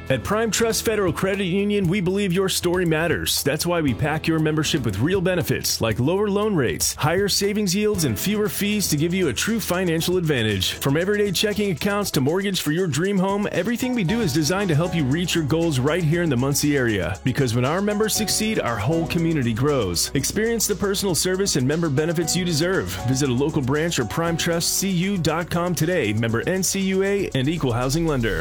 At Prime Trust Federal Credit Union, we believe your story matters. That's why we pack your membership with real benefits like lower loan rates, higher savings yields, and fewer fees to give you a true financial advantage. From everyday checking accounts to mortgage for your dream home, everything we do is designed to help you reach your goals right here in the Muncie area. Because when our members succeed, our whole community grows. Experience the personal service and member benefits you deserve. Visit a local branch or primetrustcu.com today. Member NCUA and Equal Housing Lender.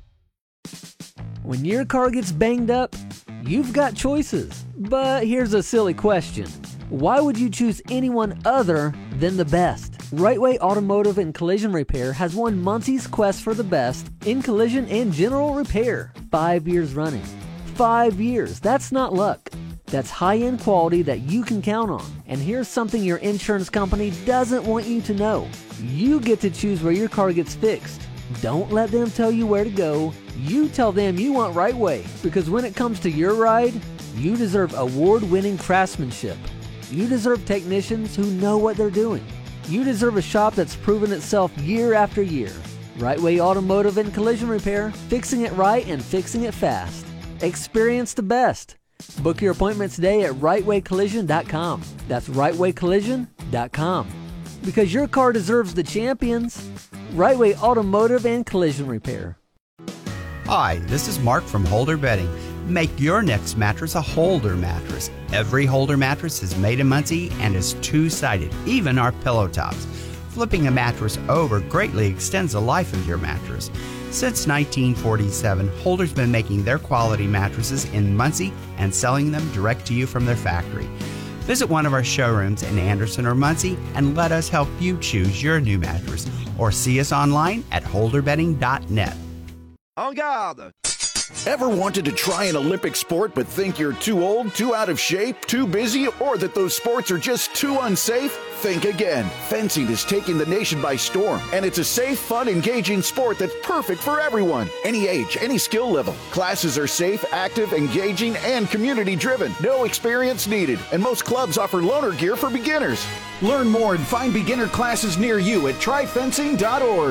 When your car gets banged up, you've got choices. But here's a silly question. Why would you choose anyone other than the best? Right Way Automotive and Collision Repair has won Muncie's Quest for the Best in collision and general repair 5 years running. 5 years. That's not luck. That's high-end quality that you can count on. And here's something your insurance company doesn't want you to know. You get to choose where your car gets fixed. Don't let them tell you where to go. You tell them you want Right Way, because when it comes to your ride, you deserve award-winning craftsmanship. You deserve technicians who know what they're doing. You deserve a shop that's proven itself year after year. Right Way Automotive and Collision Repair, fixing it right and fixing it fast. Experience the best. Book your appointment today at rightwaycollision.com. That's rightwaycollision.com. Because your car deserves the champions. Right Way Automotive and Collision Repair. Hi, this is Mark from Holder Bedding. Make your next mattress a Holder mattress. Every Holder mattress is made in Muncie and is two-sided, even our pillow tops. Flipping a mattress over greatly extends the life of your mattress. Since 1947, Holder's been making their quality mattresses in Muncie and selling them direct to you from their factory. Visit one of our showrooms in Anderson or Muncie and let us help you choose your new mattress. Or see us online at holderbedding.net. En garde! Ever wanted to try an Olympic sport but think you're too old, too out of shape, too busy, or that those sports are just too unsafe? Think again. Fencing is taking the nation by storm, and it's a safe, fun, engaging sport that's perfect for everyone. Any age, any skill level. Classes are safe, active, engaging, and community-driven. No experience needed, and most clubs offer loaner gear for beginners. Learn more and find beginner classes near you at tryfencing.org.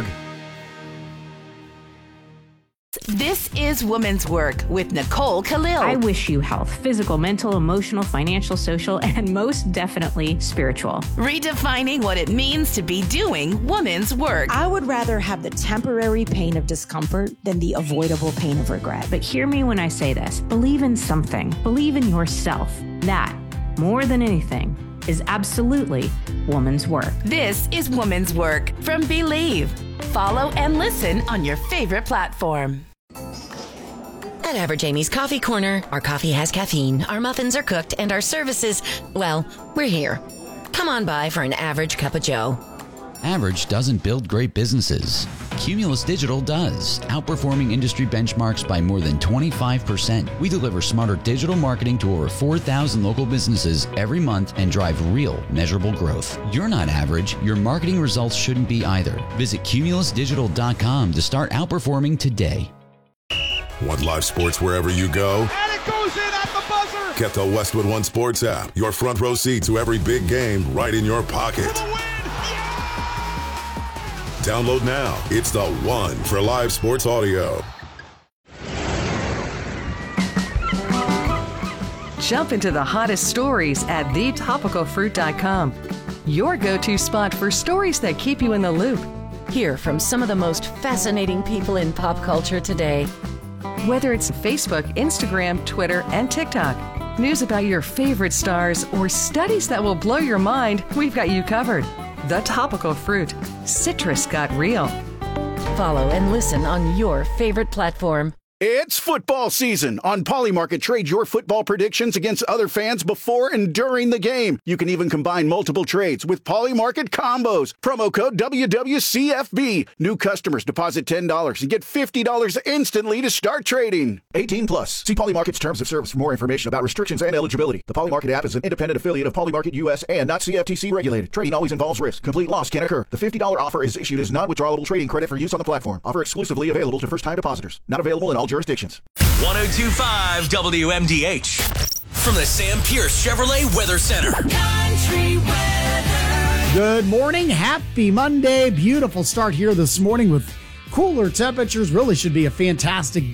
This is Woman's Work with Nicole Khalil. I wish you health, physical, mental, emotional, financial, social, and most definitely spiritual. Redefining what it means to be doing woman's work. I would rather have the temporary pain of discomfort than the avoidable pain of regret. But hear me when I say this. Believe in something. Believe in yourself. That, more than anything, is absolutely woman's work. This is Woman's Work from Believe. Follow and listen on your favorite platform. At Average Amy's Coffee Corner, our coffee has caffeine, our muffins are cooked, and our services, well, we're here. Come on by for an average cup of joe. Average doesn't build great businesses. Cumulus Digital does, outperforming industry benchmarks by more than 25%. We deliver smarter digital marketing to over 4,000 local businesses every month and drive real, measurable growth. You're not average. Your marketing results shouldn't be either. Visit cumulusdigital.com to start outperforming today. Want live sports wherever you go? And it goes in at the buzzer! Get the Westwood One Sports app. Your front row seat to every big game right in your pocket. Download now. It's the one for live sports audio. Jump into the hottest stories at thetopicalfruit.com. Your go-to spot for stories that keep you in the loop. Hear from some of the most fascinating people in pop culture today. Whether it's Facebook, Instagram, Twitter, and TikTok, news about your favorite stars, or studies that will blow your mind, we've got you covered. The Topical Fruit. Citrus got real. Follow and listen on your favorite platform. It's football season. On Polymarket, trade your football predictions against other fans before and during the game. You can even combine multiple trades with Polymarket combos. Promo code WWCFB. New customers deposit $10 and get $50 instantly to start trading. 18 plus. See Polymarket's terms of service for more information about restrictions and eligibility. The Polymarket app is an independent affiliate of Polymarket US and not CFTC regulated. Trading always involves risk. Complete loss can occur. The $50 offer is issued as non-withdrawable trading credit for use on the platform. Offer exclusively available to first-time depositors. Not available in all jurisdictions. 102.5 WMDH from the Sam Pierce Chevrolet Weather Center. Country weather. Good morning. Happy Monday. Beautiful start here this morning with cooler temperatures. Really should be a fantastic